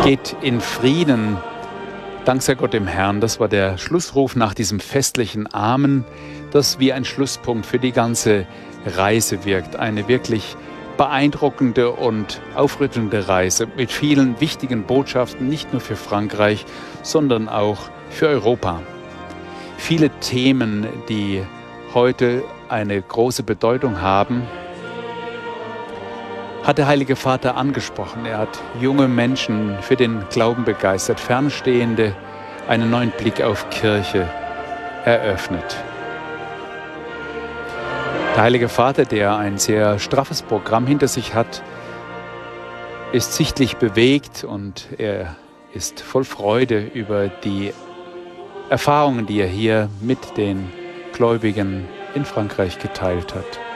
Geht in Frieden. Dank sei Gott dem Herrn. Das war der Schlussruf nach diesem festlichen Amen, das wie ein Schlusspunkt für die ganze Reise wirkt. Eine wirklich beeindruckende und aufrüttelnde Reise mit vielen wichtigen Botschaften, nicht nur für Frankreich, sondern auch für Europa. Viele Themen, die heute eine große Bedeutung haben, hat der Heilige Vater angesprochen. Er hat junge Menschen für den Glauben begeistert, Fernstehende einen neuen Blick auf Kirche eröffnet. Der Heilige Vater, der ein sehr straffes Programm hinter sich hat, ist sichtlich bewegt und er ist voll Freude über die Erfahrungen, die er hier mit den Gläubigen in Frankreich geteilt hat.